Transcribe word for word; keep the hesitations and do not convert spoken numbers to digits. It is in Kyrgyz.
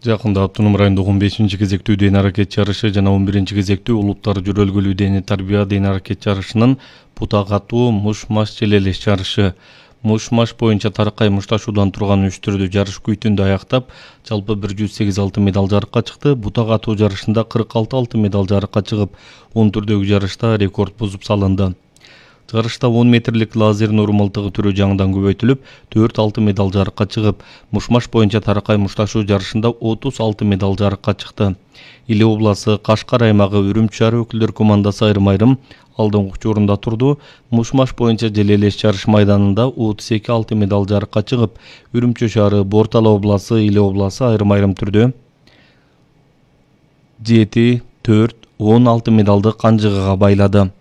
Жакында автоном райондогу он бешинчи кезектүү ден аракет жарышы жана он биринчи кезектүү улуттар жөрөлгөлүү дене тарбия ден аракет жарышынын бута катуу муш-маш желелеш жарышы. Муш-маш боюнча таркай мушташуудан турган үч түрдүү жарыш күйтүндө аяктап, жалпы бир жүз сегиз алтын медаль жарыкка чыкты. Бута катуу жарышында кырк алты алтын медаль жарыкка чыгып, он түрдөгү жарышта рекорд бузуп салынды. Жарышта он метрлик лазер нур мылтыгы түрү жаңыдан көбөйтүлүп, төрт алтын медаль жарыкка чыгып, муш-маш боюнча таркай мушташуу жарышында отуз алтын медаль жарыкка чыкты. Иле обласы, Кашкар аймагы, Үрүмчү шаары өкүлдөр командасы айрым-айрым алдыңкы орунда турду. Муш-маш боюнча желелеш жарыш майданында отуз эки алтын медаль жарыкка чыгып, Үрүмчү шаары, Бортала обласы, Иле обласы айрым-айрым түрдө жети, төрт, он алтын медалды канжыгага байлады.